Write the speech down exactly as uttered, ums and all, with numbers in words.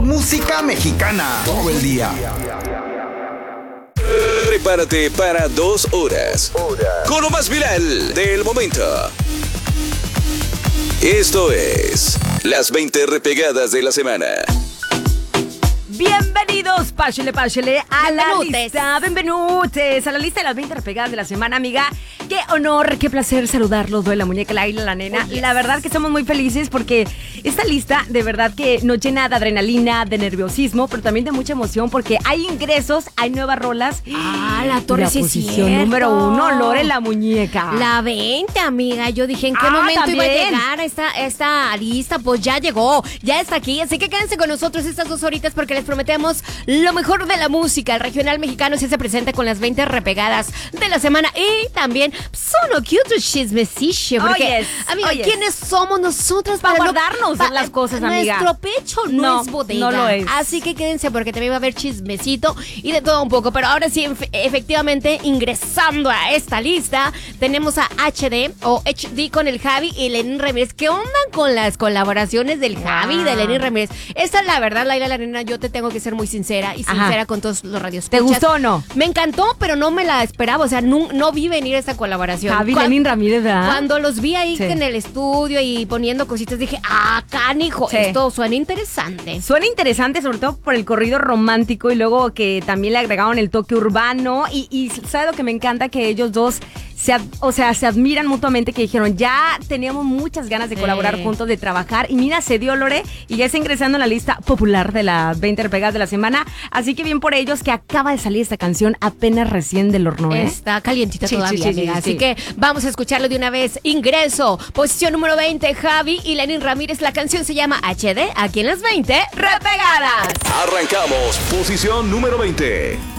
música mexicana todo el día. Prepárate para dos horas con lo más viral del momento. Esto es las veinte repegadas de la semana. Bienvenidos, páchele, páchele a la Bienvenutes. lista, bienvenutes a la lista de las veinte repegadas de la semana, amiga. Qué honor, qué placer saludarlos, de la muñeca, la isla, la nena. Oh, yes. La verdad que estamos muy felices porque esta lista de verdad que nos llena de adrenalina, de nerviosismo, pero también de mucha emoción porque hay ingresos, hay nuevas rolas. Ah, la torre La sí es posición cierto. número uno, Lore, la muñeca. La veinte, amiga. Yo dije, ¿en qué Ah, momento iba a también. llegar esta, esta lista? Pues ya llegó, ya está aquí. Así que quédense con nosotros estas dos horitas porque les prometemos lo mejor de la música. El regional mexicano sí se presenta con las veinte repegadas de la semana. Y también solo que otro chismecillo. Porque, Oh, yes. amiga, Oh, yes. ¿quiénes somos nosotras Pa' para no- guardarnos pa- las cosas, amiga. Nuestro pecho no, No, es bodega. no lo es. Así que quédense porque también va a haber chismecito y de todo un poco. Pero ahora sí, ef- efectivamente, ingresando a esta lista, tenemos a H D o H D con el Javi y Lenín Ramírez. ¿Qué onda con las colaboraciones del Javi y de Lenín Ramírez? Esta, la verdad, Laila, la nena, yo te tengo que ser muy sincera y Ajá. sincera con todos los radios. ¿Te gustó o no? Me encantó, pero no me la esperaba. O sea, no, no vi venir esta colaboración. Javi, Cuan- Lenín Ramírez, ¿verdad? Cuando los vi ahí Sí. en el estudio y poniendo cositas, dije, ah, canijo, Sí. esto suena interesante. Suena interesante, sobre todo por el corrido romántico y luego que también le agregaron el toque urbano. Y, y ¿sabe lo que me encanta? Que ellos dos se, ad- o sea, se admiran mutuamente, que dijeron, ya teníamos muchas ganas de Sí. colaborar juntos, de trabajar. Y mira, se dio, Lore, y ya está ingresando en la lista popular de las veinte repegadas de la semana. Así que bien por ellos, que acaba de salir esta canción apenas recién del horno, ¿eh? Está calientita Sí, todavía, sí, sí, amiga. sí, Así sí. que vamos a escucharlo de una vez. Ingreso, posición número veinte, Javi y Lenín Ramírez. La canción se llama H D, aquí en las veinte repegadas. Arrancamos. Posición número veinte.